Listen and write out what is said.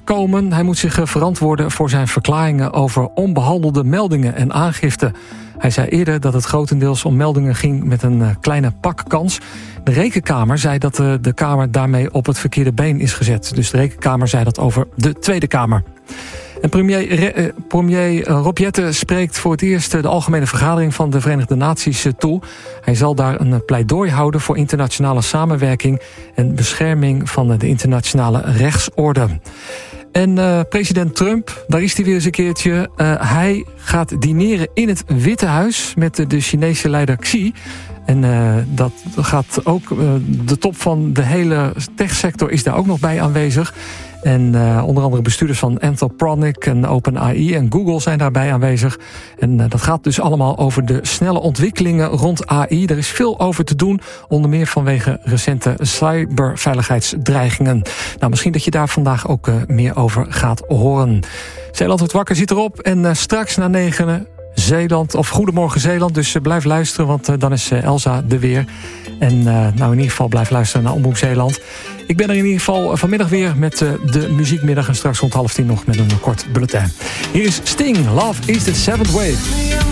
komen. Hij moet zich verantwoorden voor zijn verklaringen over onbehandelde meldingen en aangifte. Hij zei eerder dat het grotendeels om meldingen ging met een kleine pakkans. De Rekenkamer zei dat de Kamer daarmee op het verkeerde been is gezet. Dus de Rekenkamer zei dat over de Tweede Kamer. En premier Rob Jetten spreekt voor het eerst de algemene vergadering van de Verenigde Naties toe. Hij zal daar een pleidooi houden voor internationale samenwerking en bescherming van de internationale rechtsorde. En president Trump, daar is hij weer eens een keertje. Hij gaat dineren in het Witte Huis met de Chinese leider Xi. En dat gaat ook, de top van de hele techsector is daar ook nog bij aanwezig. En onder andere bestuurders van Anthropic en OpenAI en Google zijn daarbij aanwezig. En dat gaat dus allemaal over de snelle ontwikkelingen rond AI. Er is veel over te doen, onder meer vanwege recente cyberveiligheidsdreigingen. Nou, misschien dat je daar vandaag ook meer over gaat horen. Zeeland wordt wakker, zit erop. En straks na 9 Zeeland, of Goedemorgen Zeeland. Dus blijf luisteren, want dan is Elsa er weer. En nou, in ieder geval blijf luisteren naar Omroep Zeeland. Ik ben er in ieder geval vanmiddag weer met de muziekmiddag. En straks rond 9:30 nog met een kort bulletin. Hier is Sting, Love is the Seventh Wave.